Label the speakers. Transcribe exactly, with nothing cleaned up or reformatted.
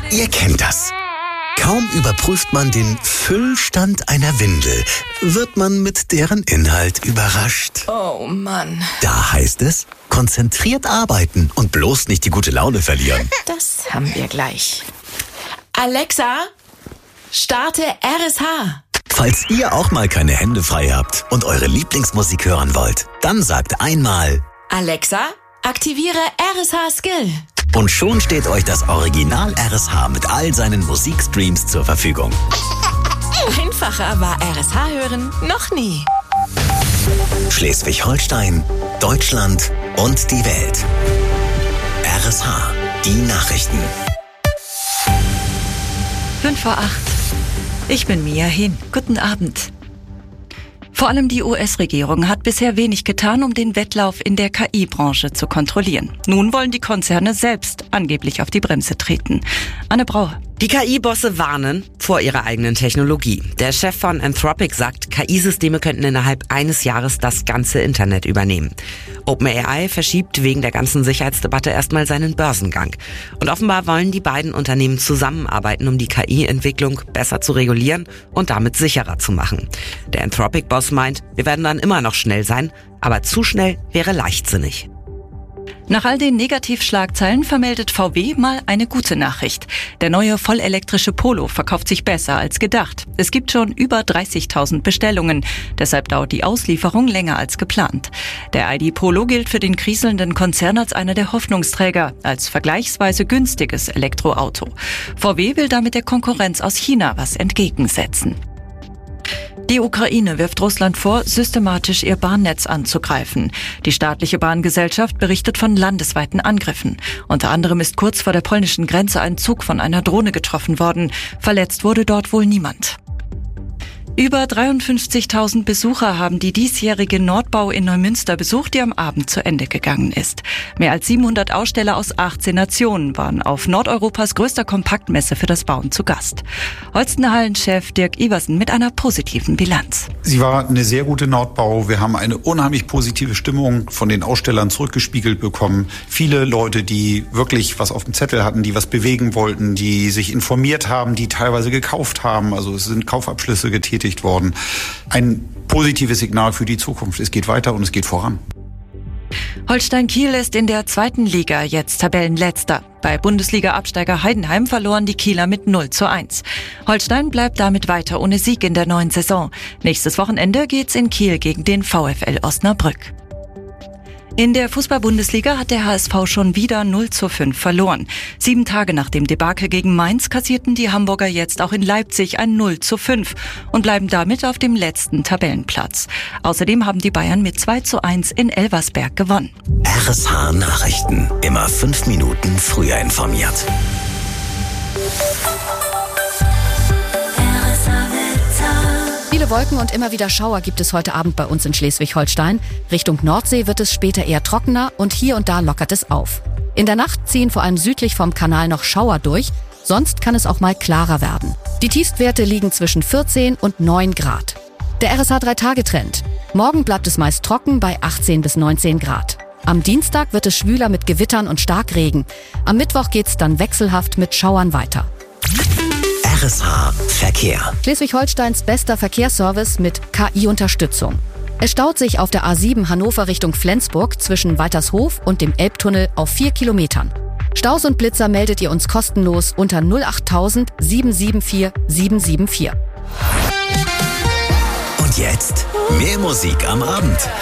Speaker 1: Ihr kennt das. Kaum überprüft man den Füllstand einer Windel, wird man mit deren Inhalt überrascht.
Speaker 2: Oh Mann.
Speaker 1: Da heißt es, konzentriert arbeiten und bloß nicht die gute Laune verlieren.
Speaker 2: Das haben wir gleich. Alexa, starte R S H.
Speaker 1: Falls ihr auch mal keine Hände frei habt und eure Lieblingsmusik hören wollt, dann sagt einmal:
Speaker 2: Alexa, aktiviere R S H Skill.
Speaker 1: Und schon steht euch das Original R S H mit all seinen Musikstreams zur Verfügung.
Speaker 2: Einfacher war R S H hören noch nie.
Speaker 1: Schleswig-Holstein, Deutschland und die Welt. R S H, die Nachrichten.
Speaker 3: Fünf vor acht. Ich bin Mia Hin. Guten Abend. Vor allem die U S-Regierung hat bisher wenig getan, um den Wettlauf in der K I-Branche zu kontrollieren. Nun wollen die Konzerne selbst angeblich auf die Bremse treten. Anne Brauer.
Speaker 4: Die K I-Bosse warnen vor ihrer eigenen Technologie. Der Chef von Anthropic sagt, K I-Systeme könnten innerhalb eines Jahres das ganze Internet übernehmen. OpenAI verschiebt wegen der ganzen Sicherheitsdebatte erstmal seinen Börsengang. Und offenbar wollen die beiden Unternehmen zusammenarbeiten, um die K I-Entwicklung besser zu regulieren und damit sicherer zu machen. Der Anthropic-Boss meint, wir werden dann immer noch schnell sein, aber zu schnell wäre leichtsinnig.
Speaker 3: Nach all den Negativschlagzeilen vermeldet V W mal eine gute Nachricht. Der neue vollelektrische Polo verkauft sich besser als gedacht. Es gibt schon über dreißigtausend Bestellungen. Deshalb dauert die Auslieferung länger als geplant. Der I D Polo gilt für den kriselnden Konzern als einer der Hoffnungsträger, als vergleichsweise günstiges Elektroauto. V W will damit der Konkurrenz aus China was entgegensetzen. Die Ukraine wirft Russland vor, systematisch ihr Bahnnetz anzugreifen. Die staatliche Bahngesellschaft berichtet von landesweiten Angriffen. Unter anderem ist kurz vor der polnischen Grenze ein Zug von einer Drohne getroffen worden. Verletzt wurde dort wohl niemand. Über dreiundfünfzigtausend Besucher haben die diesjährige Nordbau in Neumünster besucht, die am Abend zu Ende gegangen ist. Mehr als siebenhundert Aussteller aus achtzehn Nationen waren auf Nordeuropas größter Kompaktmesse für das Bauen zu Gast. Holstener Hallenchef Dirk Iversen mit einer positiven Bilanz.
Speaker 5: Sie war eine sehr gute Nordbau. Wir haben eine unheimlich positive Stimmung von den Ausstellern zurückgespiegelt bekommen. Viele Leute, die wirklich was auf dem Zettel hatten, die was bewegen wollten, die sich informiert haben, die teilweise gekauft haben. Also es sind Kaufabschlüsse getätigt worden. Ein positives Signal für die Zukunft. Es geht weiter und es geht voran.
Speaker 3: Holstein Kiel ist in der zweiten Liga jetzt Tabellenletzter. Bei Bundesliga-Absteiger Heidenheim verloren die Kieler mit null zu eins. Holstein bleibt damit weiter ohne Sieg in der neuen Saison. Nächstes Wochenende geht's in Kiel gegen den VfL Osnabrück. In der Fußball-Bundesliga hat der H S V schon wieder null zu fünf verloren. Sieben Tage nach dem Debakel gegen Mainz kassierten die Hamburger jetzt auch in Leipzig ein null zu fünf und bleiben damit auf dem letzten Tabellenplatz. Außerdem haben die Bayern mit zwei zu eins in Elversberg gewonnen.
Speaker 1: R S H Nachrichten. Immer fünf Minuten früher informiert.
Speaker 6: Viele Wolken und immer wieder Schauer gibt es heute Abend bei uns in Schleswig-Holstein. Richtung Nordsee wird es später eher trockener und hier und da lockert es auf. In der Nacht ziehen vor allem südlich vom Kanal noch Schauer durch, sonst kann es auch mal klarer werden. Die Tiefstwerte liegen zwischen vierzehn und neun Grad. Der R S H drei Tage Trend. Morgen bleibt es meist trocken bei achtzehn bis neunzehn Grad. Am Dienstag wird es schwüler mit Gewittern und Starkregen. Am Mittwoch geht's dann wechselhaft mit Schauern weiter.
Speaker 1: R S H Verkehr.
Speaker 6: Schleswig-Holsteins bester Verkehrsservice mit K I-Unterstützung. Es staut sich auf der A sieben Hannover Richtung Flensburg zwischen Weitershof und dem Elbtunnel auf vier Kilometern. Staus und Blitzer meldet ihr uns kostenlos unter null acht null null sieben sieben vier sieben sieben vier.
Speaker 1: Und jetzt mehr Musik am Abend.